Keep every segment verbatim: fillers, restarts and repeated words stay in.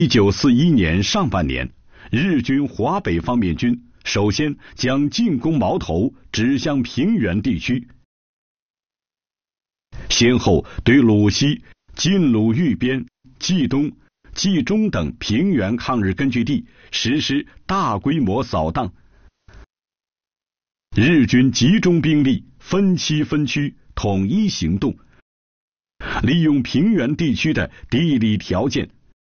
一九四一年上半年，日军华北方面军首先将进攻矛头指向平原地区，先后对鲁西、晋鲁豫边、冀东、冀中等平原抗日根据地实施大规模扫荡。日军集中兵力，分期分区统一行动，利用平原地区的地理条件，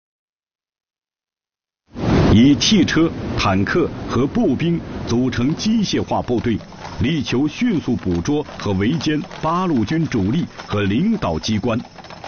以汽车、坦克和步兵组成机械化部队，力求迅速捕捉和围歼八路军主力和领导机关。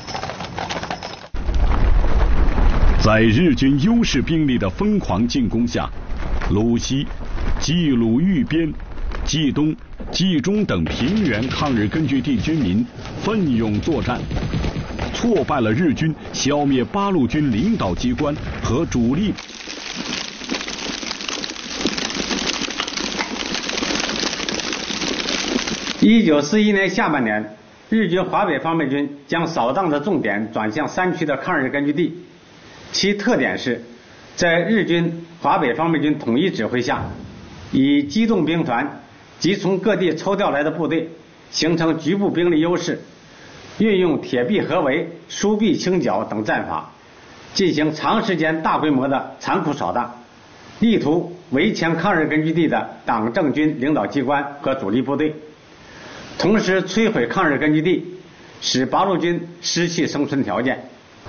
在日军优势兵力的疯狂进攻下，鲁西、冀鲁豫边、冀东、冀中等平原抗日根据地军民奋勇作战，挫败了日军消灭八路军领导机关和主力。 一九四一年下半年，日军华北方面军将扫荡的重点转向山区的抗日根据地，其特点是，在日军华北方面军统一指挥下，以机动兵团及从各地抽调来的部队，形成局部兵力优势，运用铁壁合围、疏壁清剿等战法，进行长时间大规模的残酷扫荡，力图围歼抗日根据地的党政军领导机关和主力部队，同时摧毁抗日根据地，使八路军失去生存条件。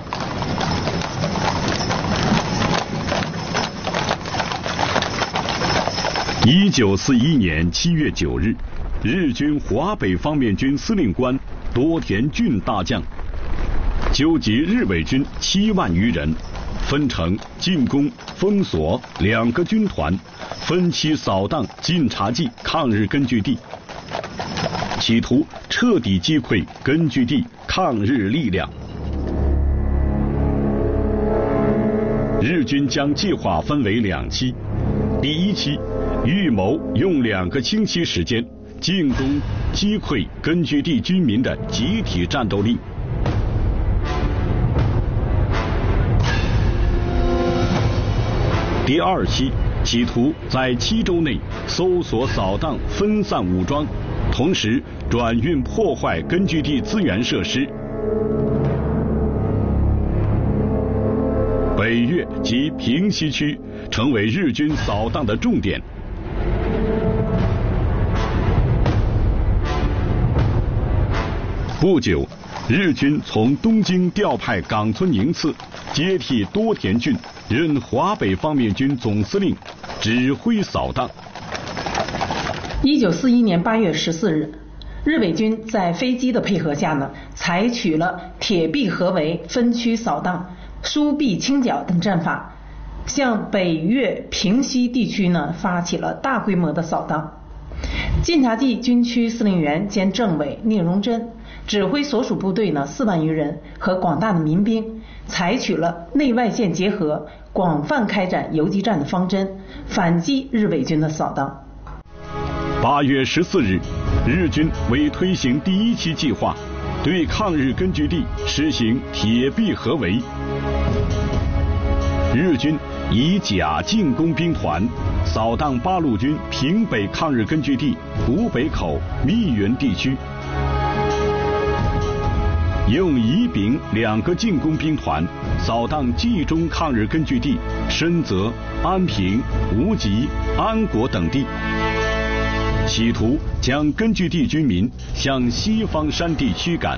一九四一年七月九日，日军华北方面军司令官多田骏大将纠集日伪军七万余人，分成进攻、封锁两个军团，分期扫荡晋察冀抗日根据地，企图彻底击溃根据地抗日力量。日军将计划分为两期，第一期预谋用两个星期时间进攻击溃根据地军民的集体战斗力。第二期企图在七周内搜索扫荡分散武装，同时转运破坏根据地资源设施。北岳及平西区成为日军扫荡的重点。不久，日军从东京调派冈村宁次接替多田骏任华北方面军总司令，指挥扫荡。 一九四一年八月十四日，日伪军在飞机的配合下呢，采取了铁壁合围、分区扫荡、疏壁清剿等战法，向北岳、平西地区呢发起了大规模的扫荡。晋察冀军区司令员兼政委聂荣臻指挥所属部队呢四万余人和广大的民兵，采取了内外线结合、广泛开展游击战的方针，反击日伪军的扫荡。 八月十四日，日军为推行第一期计划，对抗日根据地实行铁壁合围。日军以甲进攻兵团扫荡八路军平北抗日根据地古北口、密云地区，用乙丙两个进攻兵团扫荡冀中抗日根据地深泽、安平、无极、安国等地，企图将根据地军民向西方山地驱赶。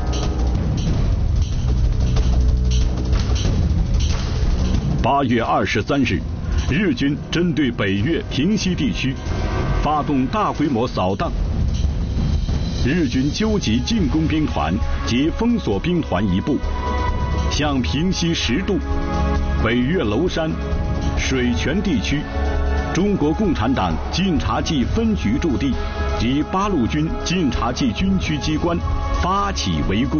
八月二十三日，日军针对北岳、平西地区发动大规模扫荡。日军纠集进攻兵团及封锁兵团一部，向平西十渡、北岳娄山、水泉地区中国共产党晋察冀分局驻地及八路军晋察冀军区机关发起围攻。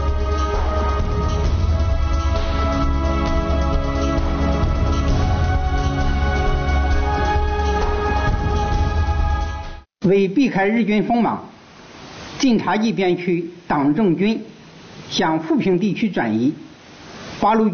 为避开日军锋芒，晋察冀边区党政军向富平地区转移，八路军